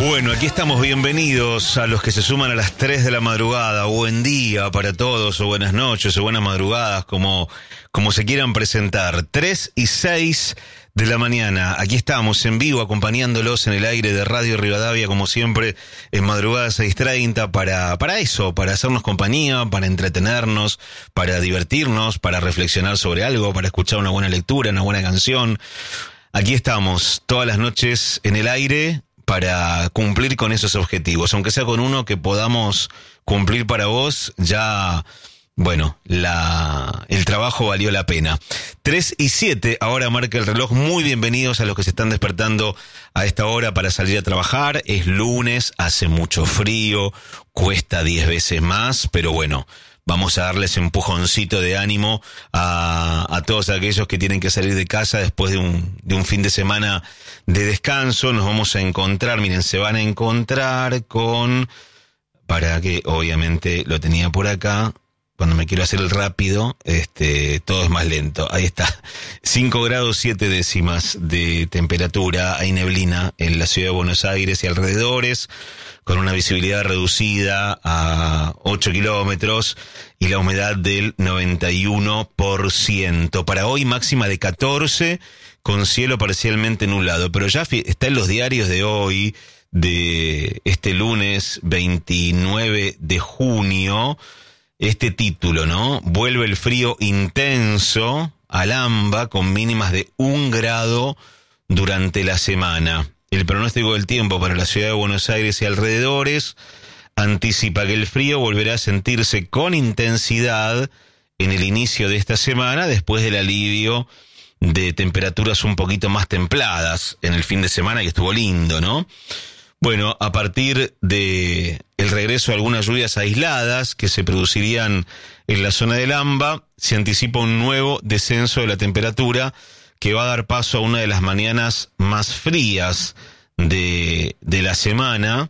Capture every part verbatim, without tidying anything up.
Bueno, aquí estamos, bienvenidos a los que se suman a las tres de la madrugada. Buen día para todos, o buenas noches, o buenas madrugadas, como, como se quieran presentar. tres y seis de la mañana, aquí estamos en vivo acompañándolos en el aire de Radio Rivadavia, como siempre, en madrugada seis treinta, para, para eso, para hacernos compañía, para entretenernos, para divertirnos, para reflexionar sobre algo, para escuchar una buena lectura, una buena canción. Aquí estamos todas las noches en el aire para cumplir con esos objetivos, aunque sea con uno que podamos cumplir para vos, ya, bueno, la, el trabajo valió la pena. tres y siete, ahora marca el reloj. Muy bienvenidos a los que se están despertando a esta hora para salir a trabajar. Es lunes, hace mucho frío, cuesta diez veces más, pero bueno, vamos a darles empujoncito de ánimo a, a todos aquellos que tienen que salir de casa después de un, de un fin de semana de descanso. Nos vamos a encontrar, miren, se van a encontrar con, para que obviamente lo tenía por acá, cuando me quiero hacer el rápido, este, todo es más lento. Ahí está, cinco grados siete décimas de temperatura, hay neblina en la ciudad de Buenos Aires y alrededores, con una visibilidad reducida a ocho kilómetros y la humedad del noventa y uno por ciento. Para hoy máxima de catorce, con cielo parcialmente nublado, pero ya está en los diarios de hoy, de este lunes veintinueve de junio, este título, ¿no? Vuelve el frío intenso al AMBA con mínimas de un grado durante la semana. El pronóstico del tiempo para la ciudad de Buenos Aires y alrededores anticipa que el frío volverá a sentirse con intensidad en el inicio de esta semana, después del alivio de temperaturas un poquito más templadas en el fin de semana, que estuvo lindo, ¿no? Bueno, a partir de el regreso de algunas lluvias aisladas que se producirían en la zona del AMBA, se anticipa un nuevo descenso de la temperatura que va a dar paso a una de las mañanas más frías de, de la semana,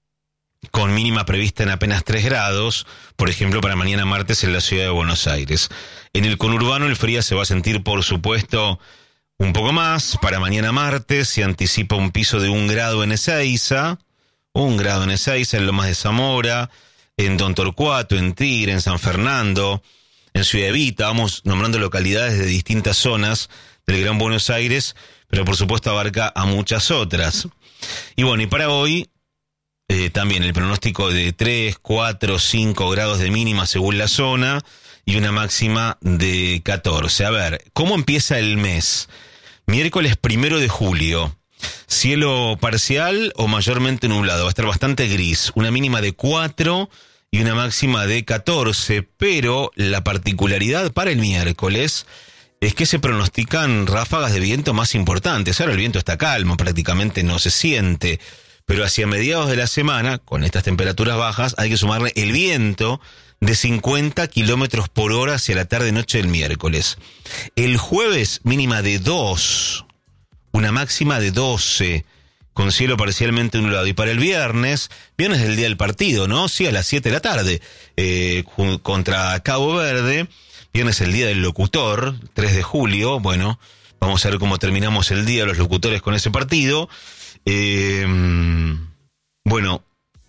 con mínima prevista en apenas tres grados, por ejemplo, para mañana martes en la ciudad de Buenos Aires. En el conurbano el frío se va a sentir, por supuesto, un poco más. Para mañana martes se anticipa un piso de un grado en Ezeiza, un grado en Ezeiza, en Lomas de Zamora, en Don Torcuato, en Tigre, en San Fernando, en Ciudad Evita. Vamos nombrando localidades de distintas zonas del Gran Buenos Aires, pero por supuesto abarca a muchas otras. Y bueno, y para hoy eh, también el pronóstico de tres, cuatro, cinco grados de mínima según la zona y una máxima de catorce. A ver, ¿cómo empieza el mes? Miércoles primero de julio, cielo parcial o mayormente nublado, va a estar bastante gris, una mínima de cuatro y una máxima de catorce, pero la particularidad para el miércoles es que se pronostican ráfagas de viento más importantes. Ahora el viento está calmo, prácticamente no se siente, pero hacia mediados de la semana, con estas temperaturas bajas, hay que sumarle el viento de cincuenta kilómetros por hora hacia la tarde-noche del miércoles. El jueves, mínima de dos, una máxima de doce, con cielo parcialmente nublado. Y para el viernes, viernes del día del partido, ¿no? Sí, a las siete de la tarde, eh, contra Cabo Verde. Viernes el día del locutor, tres de julio. Bueno, vamos a ver cómo terminamos el día de los locutores con ese partido. Eh, bueno,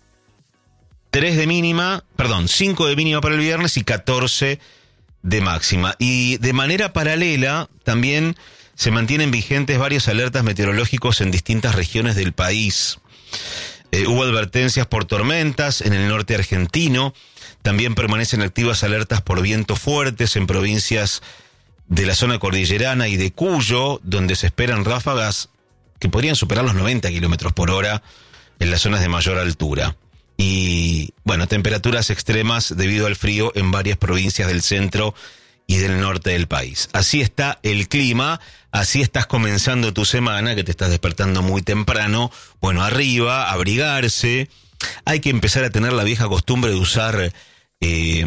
tres de mínima, perdón, cinco de mínima para el viernes y catorce de máxima. Y de manera paralela también se mantienen vigentes varias alertas meteorológicos en distintas regiones del país. Eh, hubo advertencias por tormentas en el norte argentino. También permanecen activas alertas por vientos fuertes en provincias de la zona cordillerana y de Cuyo, donde se esperan ráfagas que podrían superar los noventa kilómetros por hora en las zonas de mayor altura. Y, bueno, temperaturas extremas debido al frío en varias provincias del centro y del norte del país. Así está el clima, así estás comenzando tu semana, que te estás despertando muy temprano. Bueno, arriba, abrigarse. Hay que empezar a tener la vieja costumbre de usar, eh,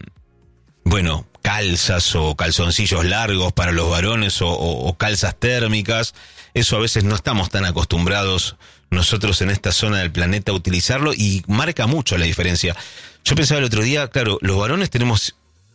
bueno, calzas o calzoncillos largos para los varones o, o, o calzas térmicas. Eso a veces no estamos tan acostumbrados nosotros en esta zona del planeta a utilizarlo y marca mucho la diferencia. Yo pensaba el otro día, claro, los varones tenemos,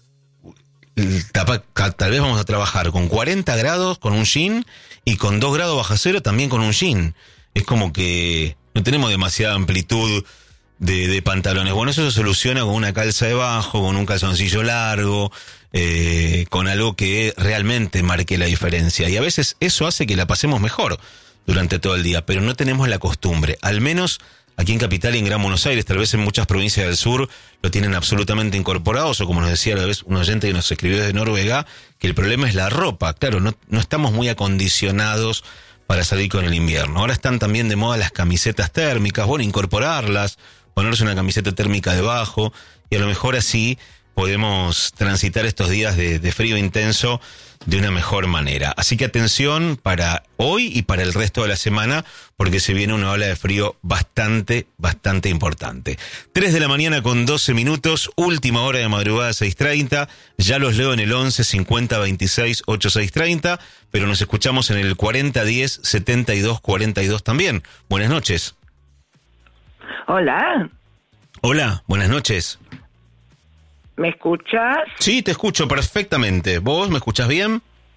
tal vez vamos a trabajar con cuarenta grados con un jean y con dos grados bajo cero también con un jean. Es como que no tenemos demasiada amplitud de, de pantalones. Bueno, eso se soluciona con una calza debajo, con un calzoncillo largo, eh, con algo que realmente marque la diferencia. Y a veces eso hace que la pasemos mejor durante todo el día, pero no tenemos la costumbre. Al menos aquí en Capital y en Gran Buenos Aires, tal vez en muchas provincias del sur lo tienen absolutamente incorporados, o como nos decía a la vez un oyente que nos escribió desde Noruega, que el problema es la ropa. Claro, no, no estamos muy acondicionados para salir con el invierno. Ahora están también de moda las camisetas térmicas, bueno, incorporarlas, ponerse una camiseta térmica debajo, y a lo mejor así podemos transitar estos días de, de frío intenso de una mejor manera. Así que atención para hoy y para el resto de la semana, porque se viene una ola de frío bastante, bastante importante. tres de la mañana con doce minutos, última hora de madrugada seis treinta. Ya los leo en el once cincuenta veintiséis ochenta y seis treinta, pero nos escuchamos en el cuarenta diez setenta y dos cuarenta y dos también. Buenas noches. Hola. Hola, buenas noches. ¿Me escuchas? Sí, te escucho perfectamente. ¿Vos me escuchás bien?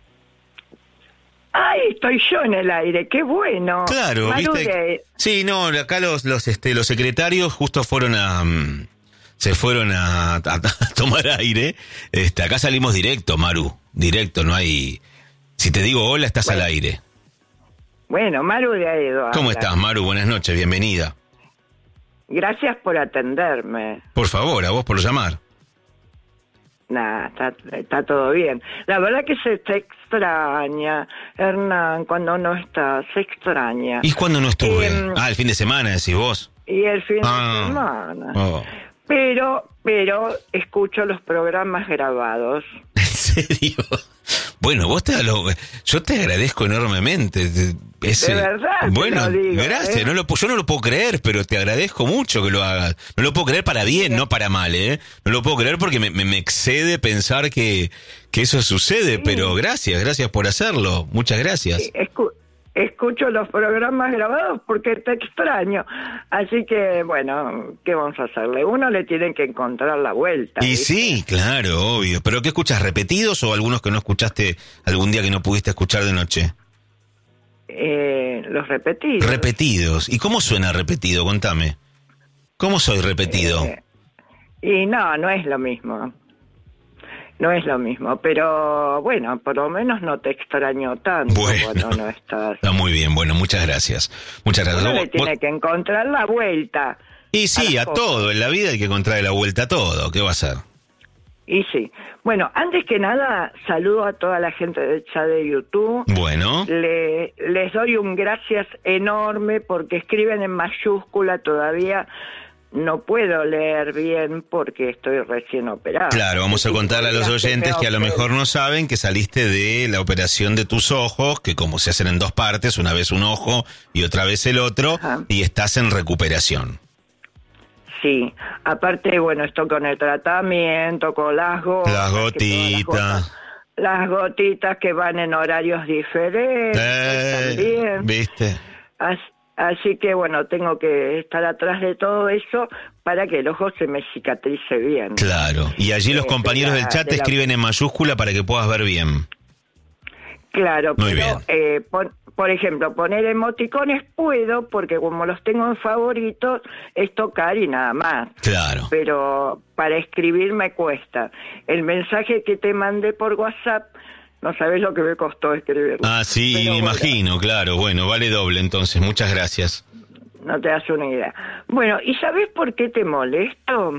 Ay, estoy yo en el aire, qué bueno. Claro, Marude. ¿viste? Sí, no, acá los los este los secretarios justo fueron a um, se fueron a, a, a tomar aire. Este, acá salimos directo, Maru, directo, no hay. Si te digo hola, estás Bueno. al aire. Bueno, Maru de Aedo. ¿Cómo habla. estás, Maru? Buenas noches, bienvenida. Gracias por atenderme. Por favor, a vos por llamar. Nah, está, está todo bien. La verdad que se te extraña, Hernán, cuando no estás, se extraña. ¿Y cuándo no estuve? Em, ah, el fin de semana, decís vos. Y el fin Ah. de semana. Oh. Pero, pero escucho los programas grabados. ¿En serio? Bueno, vos te lo, yo te agradezco enormemente. Ese, De verdad te bueno, lo digo, gracias. ¿eh? No lo, yo no lo puedo creer, pero te agradezco mucho que lo hagas. No lo puedo creer para bien, no para mal, ¿eh? No lo puedo creer porque me, me, me excede pensar que, que eso sucede, Sí. pero gracias, gracias por hacerlo. Muchas gracias. Escu- escucho los programas grabados porque te extraño. Así que, bueno, ¿qué vamos a hacerle? Uno le tiene que encontrar la vuelta. Y ¿viste? sí, claro, obvio. ¿Pero qué escuchas, repetidos o algunos que no escuchaste algún día que no pudiste escuchar de noche? Eh, los repetidos. Repetidos. ¿Y cómo suena repetido? Contame. ¿Cómo soy repetido? Eh, y no, no es lo mismo. No es lo mismo, pero bueno, por lo menos no te extraño tanto Bueno. cuando no estás. Está muy bien, bueno, muchas gracias. Muchas gracias. Uno le Vos- tiene vos- que encontrar la vuelta. Y sí, a a las todo, en la vida hay que encontrar la vuelta a todo, ¿qué va a ser? Y sí. Bueno, antes que nada, saludo a toda la gente del chat de YouTube. Bueno, Le, les doy un gracias enorme porque escriben en mayúscula todavía. No puedo leer bien porque estoy recién operado. claro, vamos a contarle a los oyentes que a lo mejor no saben que saliste de la operación de tus ojos, que como se hacen en dos partes, una vez un ojo y otra vez el otro, Ajá. y estás en recuperación. Sí, aparte, bueno, esto con el tratamiento, con las gotas. Las que todas las gotitas. gotas- Las gotitas que van en horarios diferentes Eh, también. ¿Viste? As- Así que, bueno, tengo que estar atrás de todo eso para que el ojo se me cicatrice bien. Claro, y allí los Eh, compañeros de la- del chat te de la- escriben en mayúscula para que puedas ver bien. Claro, Muy pero, bien. eh, pon- por ejemplo, poner emoticones puedo, porque como los tengo en favoritos, es tocar y nada más. Claro. Pero para escribir me cuesta. El mensaje que te mandé por WhatsApp, no sabes lo que me costó escribirlo. Ah, sí, Pero me bueno, imagino, claro. Bueno, vale doble entonces, muchas gracias. No te das una idea. Bueno, ¿y sabes por qué te molesto?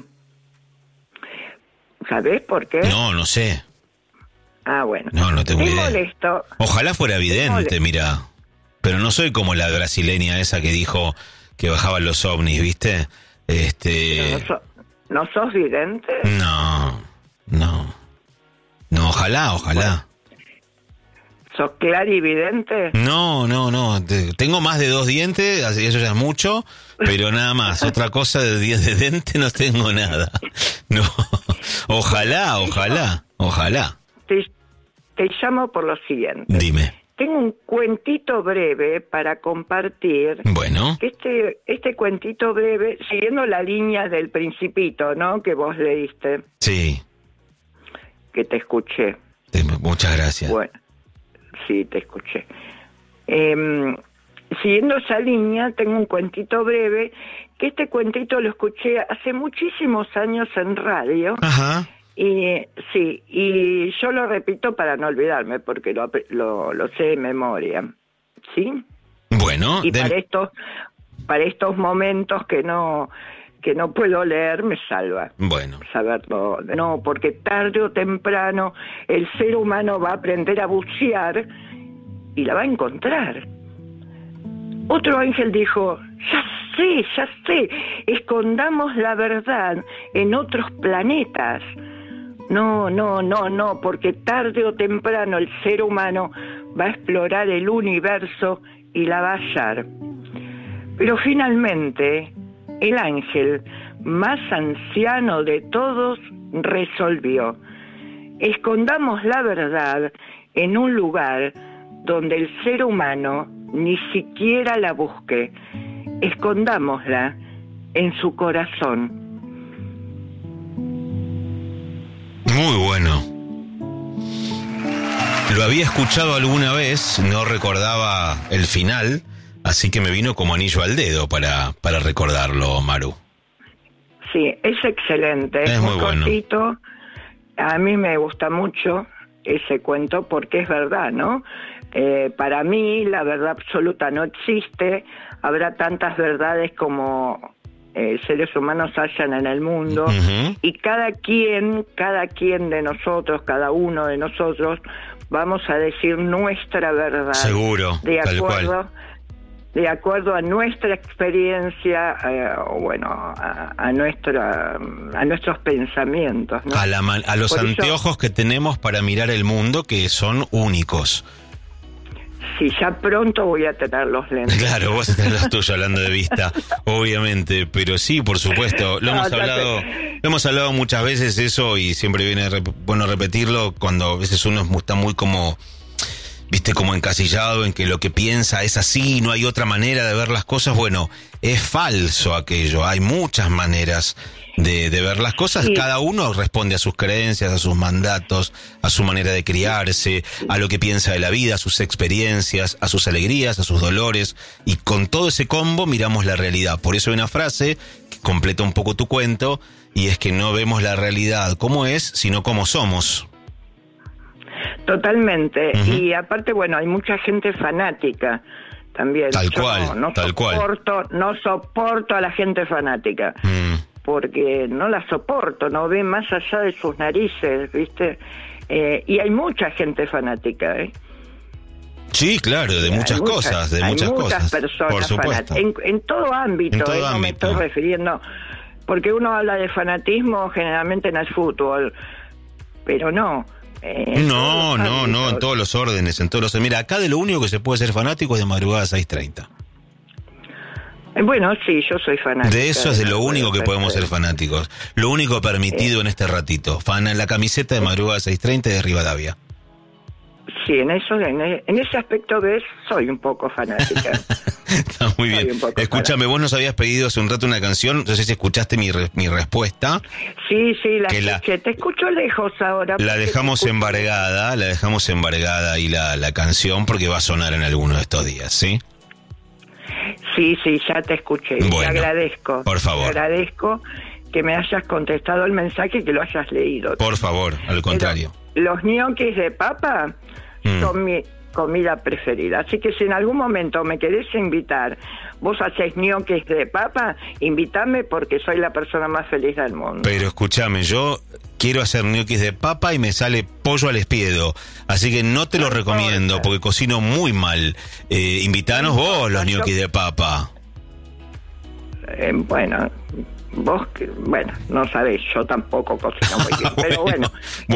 ¿Sabes por qué? No, no sé. Ah, bueno. No, no tengo me idea. molesto. Ojalá fuera evidente, Mole. mira. Pero no soy como la brasileña esa que dijo que bajaban los ovnis, ¿viste? Este... ¿No, so- ¿No sos vidente? No, no. No, ojalá, ojalá. ¿Sos clarividente? No, no, no. Te- Tengo más de dos dientes, así eso ya es mucho, pero nada más. Otra cosa de diez de dente no tengo nada. No. Ojalá, ojalá, ojalá. Te, te llamo por lo siguiente. Dime. Tengo un cuentito breve para compartir. Bueno, Este, este cuentito breve, siguiendo la línea del Principito, ¿no? Que vos leíste, sí. que te escuché. Te- Muchas gracias. Bueno, sí, te escuché. Eh, siguiendo esa línea, tengo un cuentito breve, que este cuentito lo escuché hace muchísimos años en radio. Ajá. Y sí, y yo lo repito para no olvidarme, porque lo, lo, lo sé de memoria, ¿sí? Bueno. Y de... para estos, para estos momentos que no, que no puedo leer, me salva. Bueno. Saberlo. No, porque tarde o temprano el ser humano va a aprender a bucear y la va a encontrar. Otro ángel dijo, ya sé, ya sé, escondamos la verdad en otros planetas. No, no, no, no, porque tarde o temprano el ser humano va a explorar el universo y la va a hallar. Pero finalmente, el ángel más anciano de todos resolvió, escondamos la verdad en un lugar donde el ser humano ni siquiera la busque, escondámosla en su corazón. Muy bueno. Lo había escuchado alguna vez, no recordaba el final, así que me vino como anillo al dedo para, para recordarlo, Maru. Sí, es excelente, es, es muy, muy bueno. cortito. A mí me gusta mucho ese cuento porque es verdad, ¿no? Eh, para mí la verdad absoluta no existe, habrá tantas verdades como eh, seres humanos hayan en el mundo, uh-huh. y cada quien, cada quien de nosotros, cada uno de nosotros, vamos a decir nuestra verdad. Seguro, de tal acuerdo, cual. De acuerdo a nuestra experiencia, eh, o bueno, a, a nuestra, a nuestros pensamientos, ¿no? A, la, a los Por anteojos eso, que tenemos para mirar el mundo, que son únicos. Sí, ya pronto voy a tener los lentes. Claro, vos tenés los tuyos hablando de vista, obviamente, pero sí, por supuesto, lo hemos hablado, lo hemos hablado muchas veces eso y siempre viene rep- bueno repetirlo cuando a veces uno está muy como, viste, como encasillado en que lo que piensa es así, no hay otra manera de ver las cosas. Bueno, es falso aquello, hay muchas maneras de, de ver las cosas, sí. Cada uno responde a sus creencias, a sus mandatos, a su manera de criarse, a lo que piensa de la vida, a sus experiencias, a sus alegrías, a sus dolores, y con todo ese combo miramos la realidad. Por eso hay una frase que completa un poco tu cuento, y es que no vemos la realidad como es, sino como somos. Totalmente, uh-huh. Y aparte, bueno, hay mucha gente fanática también. Tal Yo cual, no, no tal soporto, cual. No soporto a la gente fanática, mm. porque no la soporto, no ve más allá de sus narices, ¿viste? Eh, y hay mucha gente fanática, ¿eh? Sí, claro, de muchas, muchas cosas, de hay muchas, muchas cosas. personas Por supuesto. En, en todo ámbito, en todo eh, no ámbito. me estoy refiriendo, porque uno habla de fanatismo generalmente en el fútbol, pero no. Eh, no, no, ámbitos. no, en todos los órdenes, en todos los... Mira, acá de lo único que se puede ser fanático es de madrugada seis treinta. Bueno, sí, yo soy fanático. De eso es de lo único que podemos ser fanáticos. Lo único permitido eh. en este ratito. Fan en la camiseta de madrugada seis treinta de Rivadavia. Sí, en eso, en, en ese aspecto ves, soy un poco fanática. Está muy bien. Escúchame, fanática. Vos nos habías pedido hace un rato una canción, no sé si escuchaste mi, re, mi respuesta. Sí, sí, la que escuché. La, te escucho lejos ahora. La dejamos embargada, la dejamos embargada ahí la, la canción porque va a sonar en alguno de estos días, ¿sí? Sí, sí, ya te escuché. Bueno, te agradezco. Por favor. Te agradezco que me hayas contestado el mensaje y que lo hayas leído. Por favor, al contrario. Pero los ñoquis de papa mm. son mi comida preferida. Así que si en algún momento me querés invitar, vos hacés ñoquis de papa, invítame porque soy la persona más feliz del mundo. Pero escúchame, yo quiero hacer ñoquis de papa y me sale pollo al espiedo, así que no te lo no recomiendo importa. Porque cocino muy mal. Eh, invitanos no vos los ñoquis yo... de papa. Eh, bueno, vos, bueno, no sabés, yo tampoco cocino muy bien, pero bueno.